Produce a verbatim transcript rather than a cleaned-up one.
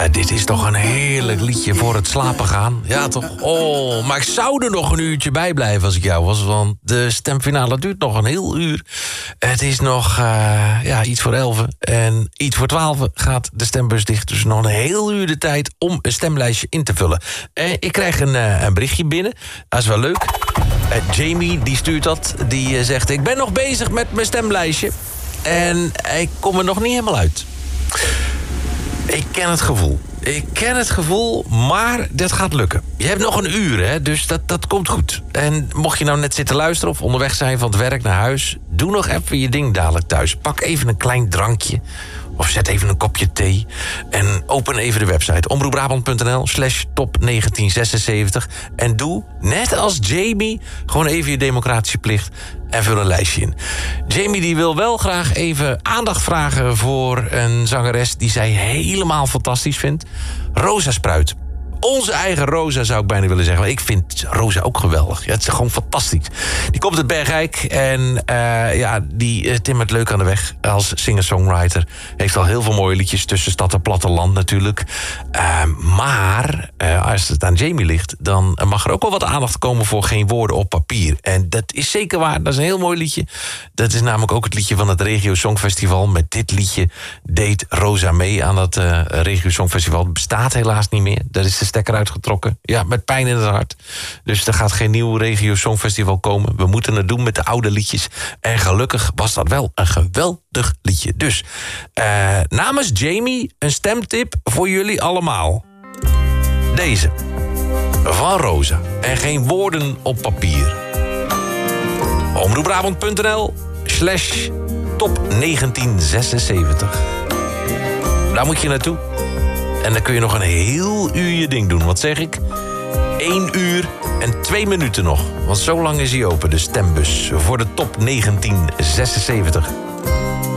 Uh, dit is toch een heerlijk liedje voor het slapen gaan. Ja, toch? Oh, maar ik zou er nog een uurtje bij blijven als ik jou was. Want de stemfinale duurt nog een heel uur. Het is nog uh, ja, iets voor elven. En iets voor twaalfen gaat de stembus dicht. Dus nog een heel uur de tijd om een stemlijstje in te vullen. Uh, ik krijg een, uh, een berichtje binnen. Dat is wel leuk. Uh, Jamie, die stuurt dat. Die uh, zegt, ik ben nog bezig met mijn stemlijstje. En ik kom er nog niet helemaal uit. Ik ken het gevoel. Ik ken het gevoel, maar dat gaat lukken. Je hebt nog een uur, hè, dus dat, dat komt goed. En mocht je nou net zitten luisteren of onderweg zijn van het werk naar huis, doe nog even je ding dadelijk thuis. Pak even een klein drankje of zet even een kopje thee en open even de website omroepbrabant.nl slash top negentien zesenzeventig. En doe, net als Jamie, gewoon even je democratische plicht en vul een lijstje in. Jamie die wil wel graag even aandacht vragen voor een zangeres die zij helemaal fantastisch vindt. Rosa Spruit. Onze eigen Rosa zou ik bijna willen zeggen. Ik vind Rosa ook geweldig. Ja, het is gewoon fantastisch. Die komt uit Bergijk en uh, ja, die uh, timmert leuk aan de weg als singer-songwriter. Heeft al heel veel mooie liedjes tussen stad en platteland natuurlijk. Uh, maar uh, als het aan Jamie ligt, dan mag er ook wel wat aandacht komen voor Geen Woorden op Papier. En dat is zeker waar. Dat is een heel mooi liedje. Dat is namelijk ook het liedje van het Regio Songfestival. Met dit liedje deed Rosa mee aan dat uh, Regio Songfestival. Het bestaat helaas niet meer. Dat is de stekker uitgetrokken. Ja, met pijn in het hart. Dus er gaat geen nieuw Regio Songfestival komen. We moeten het doen met de oude liedjes. En gelukkig was dat wel een geweldig liedje. Dus uh, namens Jamie een stemtip voor jullie allemaal. Deze. Van Rosa. En Geen Woorden op Papier. omroepbrabant.nl slash top negentien zesenzeventig. Daar moet je naartoe. En dan kun je nog een heel uur je ding doen. Wat zeg ik? Eén uur en twee minuten nog. Want zo lang is hij open, de stembus. Voor de top negentien zesenzeventig.